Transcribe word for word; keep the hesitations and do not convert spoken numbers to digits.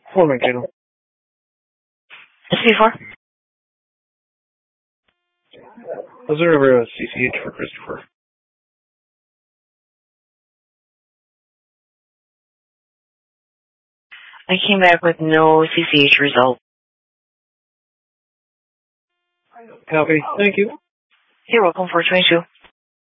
Four McDaniel. C four. Was there ever a C C H for Christopher? I came back with no C C H result. Copy. Thank you. You're welcome, four twenty-two.